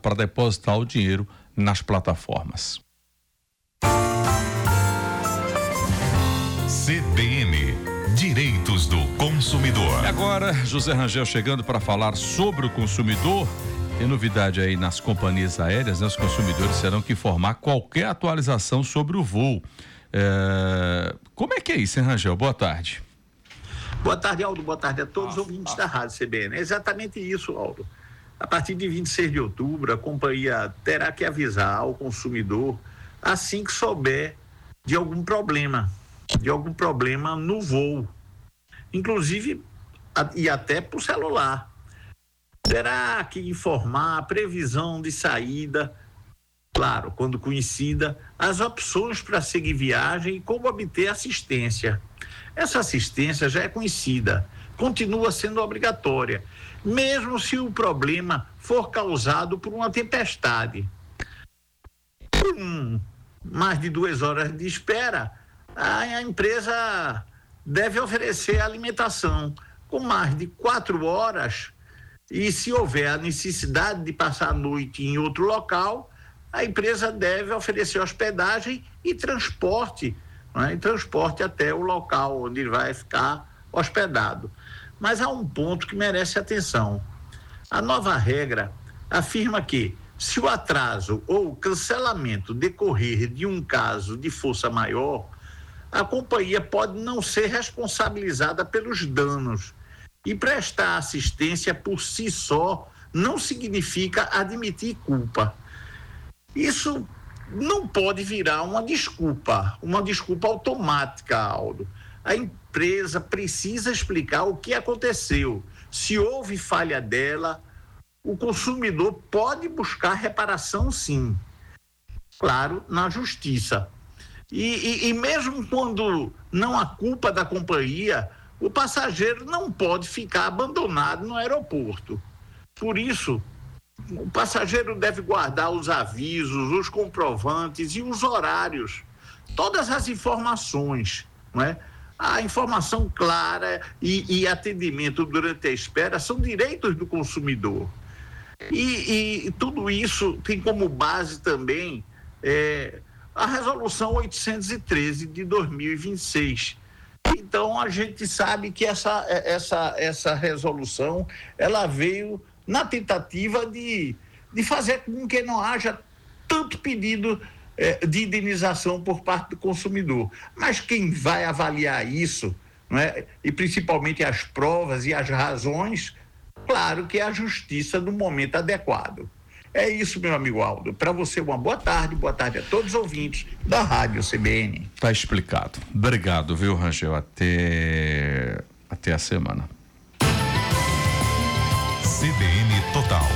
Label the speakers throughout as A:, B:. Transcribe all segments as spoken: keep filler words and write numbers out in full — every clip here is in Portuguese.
A: para depositar o dinheiro nas plataformas.
B: C B N, Direitos do Consumidor.
A: E agora, José Rangel chegando para falar sobre o consumidor. Tem novidade aí nas companhias aéreas, né? Os consumidores terão que informar qualquer atualização sobre o voo. É... Como é que é isso, hein, Rangel? Boa tarde.
C: Boa tarde, Aldo. Boa tarde a todos os ouvintes da Rádio C B N. É exatamente isso, Aldo. A partir de vinte e seis de outubro, a companhia terá que avisar ao consumidor assim que souber de algum problema, de algum problema no voo, inclusive e até por celular. Terá que informar a previsão de saída, claro, quando conhecida, as opções para seguir viagem e como obter assistência. Essa assistência já é conhecida, continua sendo obrigatória, mesmo se o problema for causado por uma tempestade. Por um, mais de duas horas de espera, a empresa deve oferecer alimentação. Com mais de quatro horas, e se houver a necessidade de passar a noite em outro local, a empresa deve oferecer hospedagem e transporte, né? E transporte até o local onde ele vai ficar hospedado. Mas há um ponto que merece atenção. A nova regra afirma que, se o atraso ou cancelamento decorrer de um caso de força maior, a companhia pode não ser responsabilizada pelos danos. E prestar assistência por si só não significa admitir culpa. Isso não pode virar uma desculpa, uma desculpa automática, Aldo. A empresa precisa explicar o que aconteceu. Se houve falha dela, o consumidor pode buscar reparação, sim. Claro, na justiça. E, e, e mesmo quando não há culpa da companhia, o passageiro não pode ficar abandonado no aeroporto. Por isso, o passageiro deve guardar os avisos, os comprovantes e os horários, todas as informações, não é? A informação clara e, e atendimento durante a espera são direitos do consumidor. E, e tudo isso tem como base também é, a Resolução oitocentos e treze de dois mil e vinte e seis. Então, a gente sabe que essa, essa, essa resolução, ela veio na tentativa de, de fazer com que não haja tanto pedido eh, de indenização por parte do consumidor. Mas quem vai avaliar isso, não é? E principalmente as provas e as razões, claro que é a justiça no momento adequado. É isso, meu amigo Aldo. Para você, uma boa tarde, boa tarde a todos os ouvintes da Rádio C B N.
A: Tá explicado. Obrigado, viu, Rangel? Até, até a semana.
B: C B N Total.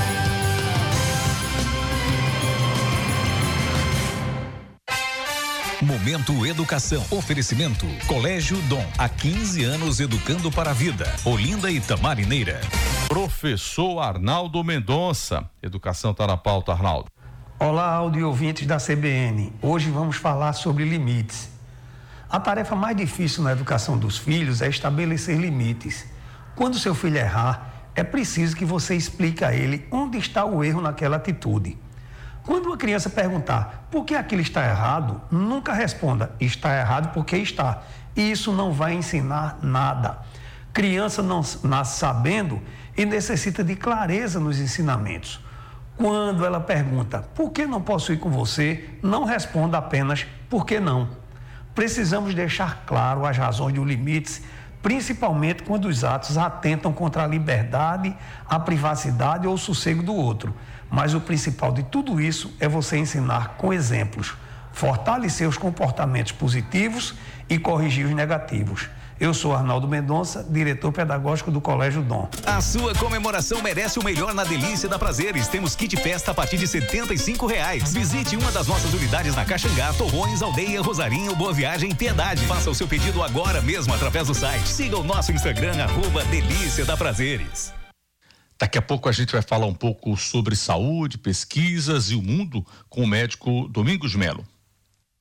B: Momento Educação. Oferecimento Colégio Dom. Há quinze anos educando para a vida. Olinda e Tamarineira.
A: Professor Arnaldo Mendonça. Educação está na pauta, Arnaldo.
D: Olá, audio ouvintes da C B N. Hoje vamos falar sobre limites. A tarefa mais difícil na educação dos filhos é estabelecer limites. Quando seu filho errar, é preciso que você explique a ele onde está o erro naquela atitude. Quando uma criança perguntar por que aquilo está errado, nunca responda, está errado porque está. E isso não vai ensinar nada. Criança não nasce sabendo e necessita de clareza nos ensinamentos. Quando ela pergunta por que não posso ir com você, não responda apenas por que não. Precisamos deixar claro as razões dos limites, principalmente quando os atos atentam contra a liberdade, a privacidade ou o sossego do outro. Mas o principal de tudo isso é você ensinar com exemplos, fortalecer os comportamentos positivos e corrigir os negativos. Eu sou Arnaldo Mendonça, diretor pedagógico do Colégio Dom.
B: A sua comemoração merece o melhor na Delícia da Prazeres. Temos kit festa a partir de setenta e cinco reais. Visite uma das nossas unidades na Caxangá, Torrões, Aldeia, Rosarinho, Boa Viagem, Piedade. Faça o seu pedido agora mesmo através do site. Siga o nosso Instagram, arroba Delícia da Prazeres.
A: Daqui a pouco a gente vai falar um pouco sobre saúde, pesquisas e o mundo com o médico Domingos Melo.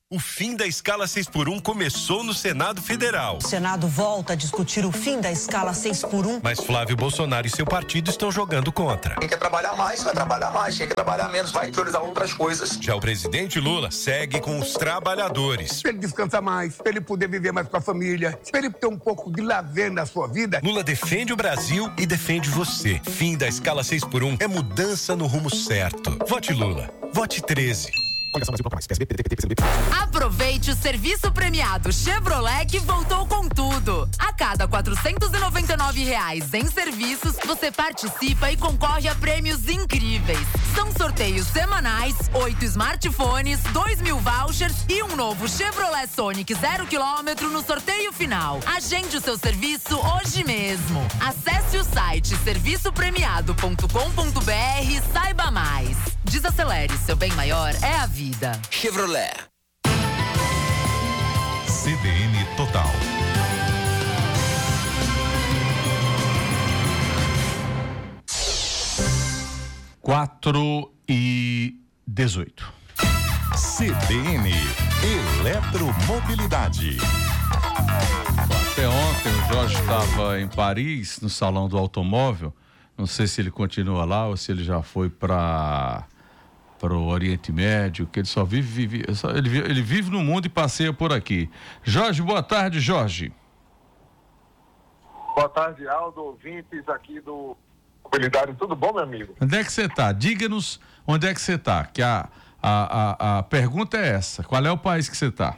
E: O fim da escala seis por um começou no Senado Federal.
F: O Senado volta a discutir o fim da escala seis por um.
E: Mas Flávio Bolsonaro e seu partido estão jogando contra.
G: Quem quer trabalhar mais, vai trabalhar mais. Quem quer trabalhar menos, vai priorizar outras coisas.
E: Já o presidente Lula segue com os trabalhadores.
H: Para ele descansar mais, para ele poder viver mais com a família, para ele ter um pouco de lazer na sua vida.
E: Lula defende o Brasil e defende você. Fim da escala seis por um é mudança no rumo certo. Vote Lula. Vote treze.
I: Aproveite o serviço premiado Chevrolet que voltou com tudo. A cada quatrocentos e noventa e nove reais em serviços, você participa e concorre a prêmios incríveis. São sorteios semanais, oito smartphones, dois mil vouchers e um novo Chevrolet Sonic zero quilômetro no sorteio final. Agende o seu serviço hoje mesmo. Acesse o site serviço premiado ponto com ponto br e saiba mais. Desacelere, seu bem maior é a vida.
G: Chevrolet.
B: C B N Total.
A: Quatro e dezoito.
B: C B N Eletromobilidade.
A: Até ontem o Jorge estava em Paris, no Salão do Automóvel. Não sei se ele continua lá ou se ele já foi para para o Oriente Médio, que ele só vive, vive só, ele, ele vive no mundo e passeia por aqui. Jorge, boa tarde, Jorge.
J: Boa tarde, Aldo, ouvintes aqui do Mobilidade. Tudo bom, meu amigo?
A: Onde é que você está? Diga-nos onde é que você está, que a, a, a, a pergunta é essa. Qual é o país que você está?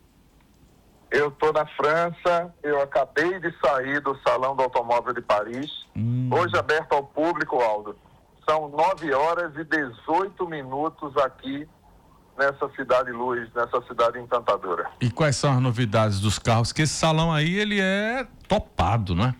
J: Eu estou na França, eu acabei de sair do Salão do Automóvel de Paris. Hum. Hoje aberto ao público, Aldo. São nove horas e dezoito minutos aqui nessa cidade luz, nessa cidade encantadora.
A: E quais são as novidades dos carros? Que esse salão aí, ele é topado, né?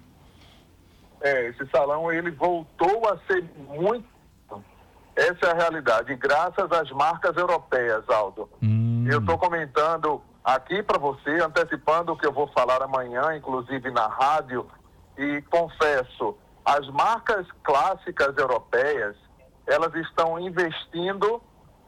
J: É, esse salão, ele voltou a ser muito... Essa é a realidade, graças às marcas europeias, Aldo. Hum. Eu estou comentando aqui para você, antecipando o que eu vou falar amanhã, inclusive na rádio, e confesso, as marcas clássicas europeias, elas estão investindo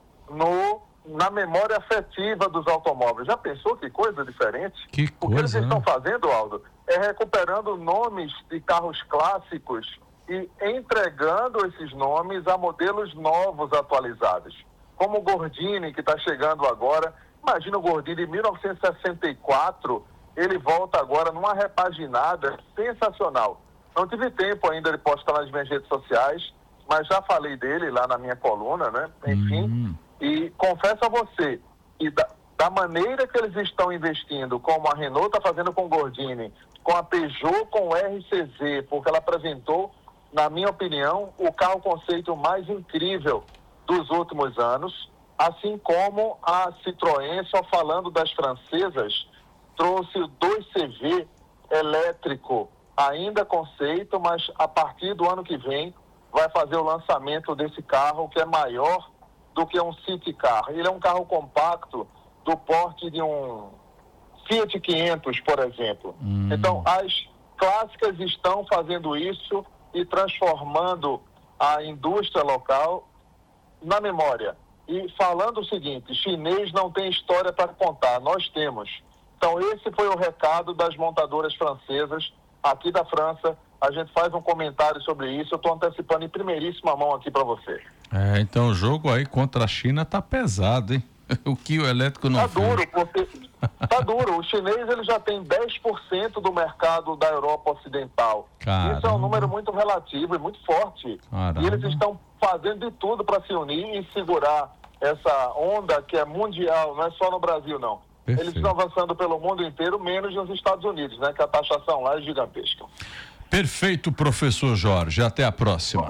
J: no, na memória afetiva dos automóveis. Já pensou que coisa diferente?
A: Que coisa,
J: o que eles
A: né?
J: estão fazendo, Aldo, é recuperando nomes de carros clássicos e entregando esses nomes a modelos novos, atualizados. Como o Gordini, que está chegando agora. Imagina o Gordini de mil novecentos e sessenta e quatro, ele volta agora numa repaginada sensacional. Não tive tempo ainda de postar nas minhas redes sociais, mas já falei dele lá na minha coluna, né? Enfim, hum. e confesso a você, que da, da maneira que eles estão investindo, como a Renault está fazendo com o Gordini, com a Peugeot com o R C Z, porque ela apresentou, na minha opinião, o carro conceito mais incrível dos últimos anos, assim como a Citroën, só falando das francesas, trouxe o dois C V elétrico, ainda conceito, mas a partir do ano que vem vai fazer o lançamento desse carro que é maior do que um City Car. Ele é um carro compacto do porte de um Fiat quinhentos, por exemplo. Hum. Então, as clássicas estão fazendo isso e transformando a indústria local na memória. E falando o seguinte, chinês não tem história para contar, nós temos. Então, esse foi o recado das montadoras francesas aqui da França. A gente faz um comentário sobre isso. Eu estou antecipando em primeiríssima mão aqui para você.
A: É, então o jogo aí contra a China tá pesado, hein? O que o elétrico não
J: Tá
A: fez.
J: duro, porque tá duro. O chinês, ele já tem dez por cento do mercado da Europa Ocidental.
A: Caramba.
J: Isso é um número muito relativo e muito forte.
A: Caramba.
J: E eles estão fazendo de tudo para se unir e segurar essa onda que é mundial, não é só no Brasil, não.
A: Perfeito.
J: Eles estão avançando pelo mundo inteiro, menos nos Estados Unidos, né? Que a taxação lá é gigantesca.
A: Perfeito, professor Jorge. Até a próxima.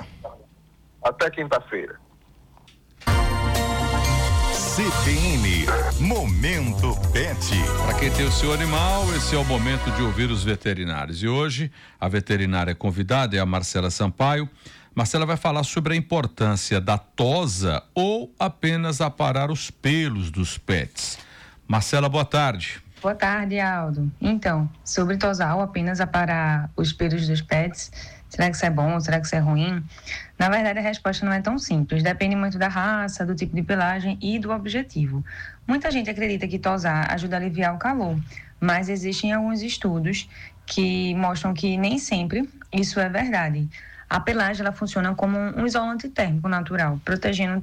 J: Até quinta-feira.
B: C B N Momento Pet.
A: Para quem tem o seu animal, esse é o momento de ouvir os veterinários. E hoje, a veterinária convidada é a Marcela Sampaio. Marcela vai falar sobre a importância da tosa ou apenas aparar os pelos dos pets. Marcela, boa tarde.
K: Boa tarde, Aldo. Então, sobre tosar ou apenas aparar os pelos dos pets, será que isso é bom, será que isso é ruim? Na verdade, a resposta não é tão simples, depende muito da raça, do tipo de pelagem e do objetivo. Muita gente acredita que tosar ajuda a aliviar o calor, mas existem alguns estudos que mostram que nem sempre isso é verdade. A pelagem ela funciona como um isolante térmico natural, protegendo